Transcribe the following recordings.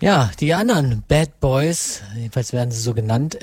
Ja, die anderen Bad Boys, jedenfalls werden sie so genannt,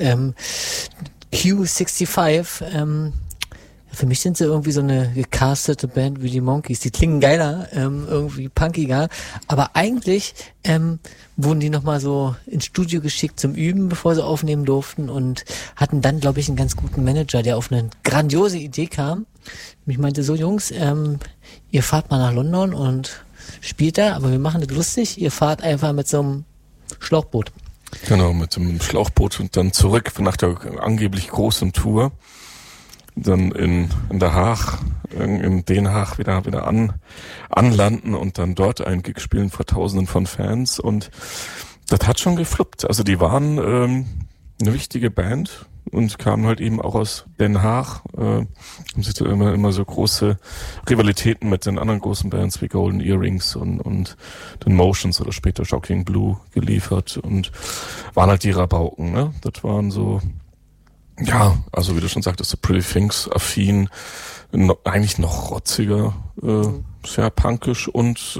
Q65, für mich sind sie irgendwie so eine gecastete Band wie die Monkees. Die klingen geiler, irgendwie punkiger. Aber eigentlich wurden die nochmal so ins Studio geschickt zum Üben, bevor sie aufnehmen durften und hatten dann, glaube ich, einen ganz guten Manager, der auf eine grandiose Idee kam. Ich meinte so, Jungs, ihr fahrt mal nach London und spielt da, aber wir machen das lustig. Ihr fahrt einfach mit so einem Schlauchboot. Genau, mit so einem Schlauchboot und dann zurück nach der angeblich großen Tour. Dann in Der Haag, in Den Haag wieder anlanden und dann dort einen Gig spielen vor Tausenden von Fans und das hat schon gefluppt. Also die waren eine wichtige Band und kamen halt eben auch aus Den Haag. Haben sich immer so große Rivalitäten mit den anderen großen Bands wie Golden Earrings und den Motions oder später Shocking Blue geliefert und waren halt die Rabauken, ne? Das waren so, ja, also wie du schon sagtest, so Pretty Things affin, eigentlich noch rotziger, sehr punkisch und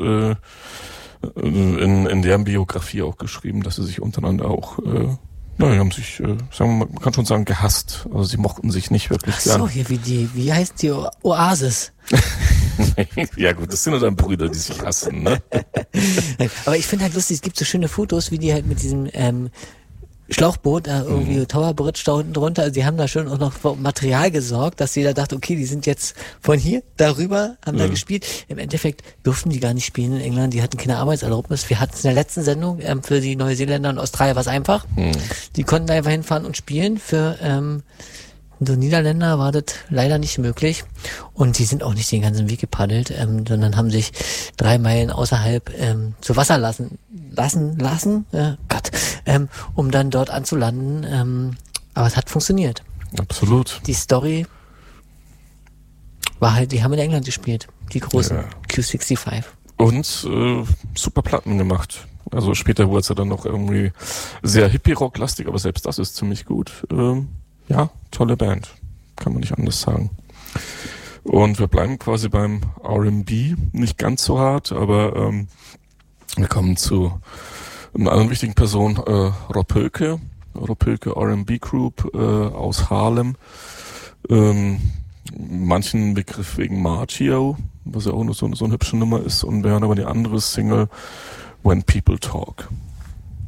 in deren Biografie auch geschrieben, dass sie sich untereinander auch, haben sich, man kann schon sagen, gehasst. Also sie mochten sich nicht wirklich gern. Ach so, hier wie heißt die Oasis? Ja gut, das sind ja dann Brüder, die sich hassen, ne? Aber ich finde halt lustig, es gibt so schöne Fotos, wie die halt mit diesem Schlauchboot, irgendwie Tower Bridge da unten drunter, also die haben da schon auch noch für Material gesorgt, dass jeder dachte, okay, die sind jetzt von hier darüber, haben da gespielt. Im Endeffekt durften die gar nicht spielen in England, die hatten keine Arbeitserlaubnis. Wir hatten es in der letzten Sendung für die Neuseeländer und Australier war es einfach. Die konnten da einfach hinfahren und spielen. Für so Niederländer war das leider nicht möglich und die sind auch nicht den ganzen Weg gepaddelt, sondern haben sich 3 Meilen außerhalb zu Wasser lassen, um dann dort anzulanden. Aber es hat funktioniert. Absolut. Die Story war halt, die haben in England gespielt, die großen Q65. Und super Platten gemacht. Also später wurde es ja dann noch irgendwie sehr Hippie-Rock-lastig, aber selbst das ist ziemlich gut. Ja, tolle Band. Kann man nicht anders sagen. Und wir bleiben quasi beim R&B. Nicht ganz so hart, aber wir kommen zu einer anderen wichtigen Person, Rob Hoeke. Rob Hoeke R&B Group aus Harlem. Manchen Begriff wegen Margio, was ja auch nur so eine hübsche Nummer ist. Und wir hören aber die andere Single, When People Talk.